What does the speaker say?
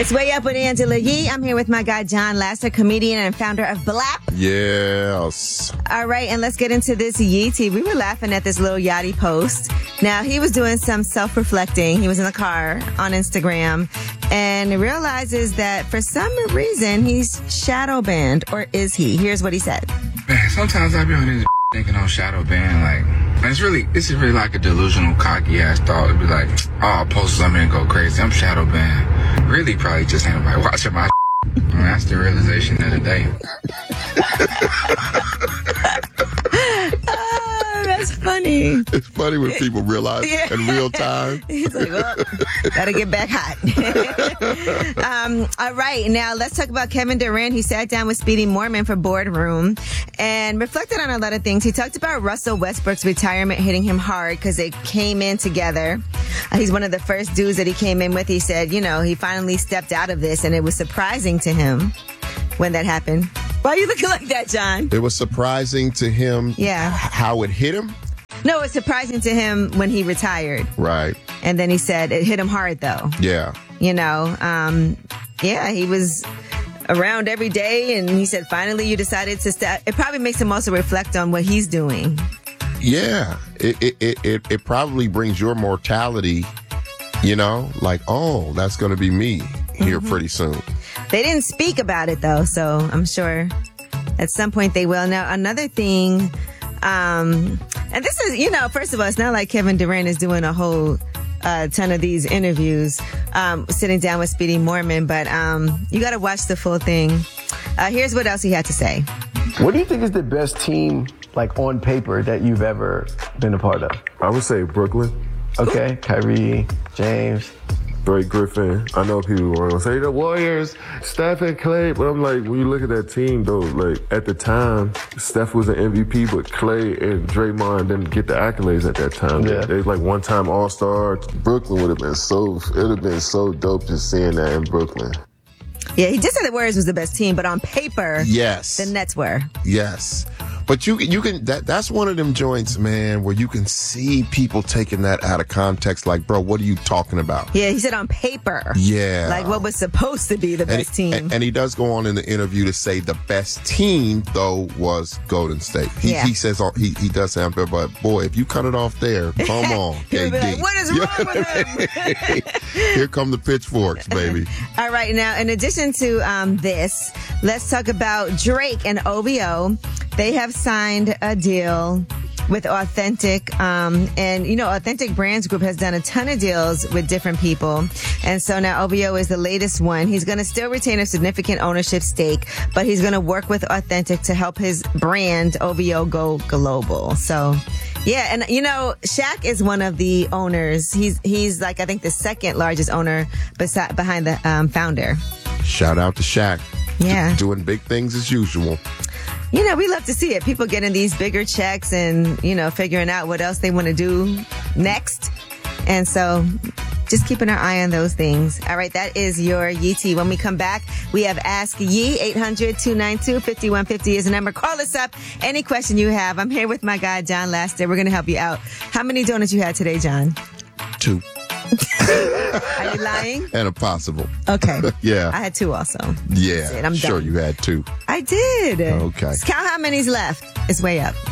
It's Way Up with Angela Yee. I'm here with my guy, John Lasser, comedian and founder of BLAP. Yes. All right, and let's get into this Yee tea. We were laughing at this little Yachty post. Now, he was doing some self-reflecting. He was in the car on Instagram and realizes that for some reason he's shadow banned, or is he? Here's what he said. Man, sometimes I be on this thinking I'm shadow banned, like, this is really like a delusional, cocky ass thought. It'd be like, oh, I'll post something and go crazy. I'm shadow banned. Really, probably just ain't nobody watching my that's the realization of the day. That's funny. It's funny when people realize in real time. He's like, well, gotta get back hot. All right, now let's talk about Kevin Durant. He sat down with Speedy Morman for Boardroom and reflected on a lot of things. He talked about Russell Westbrook's retirement hitting him hard because they came in together. He's one of the first dudes that he came in with. He said, you know, he finally stepped out of this and it was surprising to him when that happened. Why are you looking like that, John? It was surprising to him how it hit him? No, it was surprising to him when he retired. Right. And then he said it hit him hard, though. Yeah. You know, he was around every day, and he said finally you decided to step. It probably makes him also reflect on what he's doing. Yeah. It probably brings your mortality, you know, like, oh, that's going to be me here pretty soon. They didn't speak about it, though, so I'm sure at some point they will. Now, another thing, and this is, you know, first of all, it's not like Kevin Durant is doing a whole ton of these interviews, sitting down with Speedy Morman, but you got to watch the full thing. Here's what else he had to say. What do you think is the best team, like, on paper that you've ever been a part of? I would say Brooklyn. Okay, Kyrie, James. Blake Griffin. I know people were going to say the Warriors, Steph and Clay, but I'm like, when you look at that team, though, like, at the time, Steph was an MVP, but Clay and Draymond didn't get the accolades at that time. Yeah. They like one-time All-Star. Brooklyn would have been so dope just seeing that in Brooklyn. Yeah, he just said the Warriors was the best team, but on paper, yes, the Nets were. Yes. But you can that's one of them joints, man, where you can see people taking that out of context. Like, bro, what are you talking about? Yeah, he said on paper. Yeah. Like what was supposed to be the best team. And he does go on in the interview to say the best team, though, was Golden State. He says, he does say, but boy, if you cut it off there, come on, KD. Like, what is wrong with him? Here come the pitchforks, baby. All right, now, in addition to this, let's talk about Drake and OVO. They have signed a deal with Authentic. And, you know, Authentic Brands Group has done a ton of deals with different people. And so now OVO is the latest one. He's going to still retain a significant ownership stake, but he's going to work with Authentic to help his brand OVO go global. So, yeah. And, you know, Shaq is one of the owners. He's like, I think the second largest owner behind the founder. Shout out to Shaq. Yeah. Doing big things as usual. You know, we love to see it. People getting these bigger checks and, you know, figuring out what else they want to do next. And so just keeping our eye on those things. All right, that is your Yee tea. When we come back, we have Ask Yee. 800-292-5150 is the number. Call us up. Any question you have. I'm here with my guy, John Lasser. We're going to help you out. How many donuts you had today, John? 2. Are you lying? And a possible. Okay. Yeah. I had 2 also. Yeah. I'm sure done. You had 2. I did. Okay. Count how many's left. It's Way Up.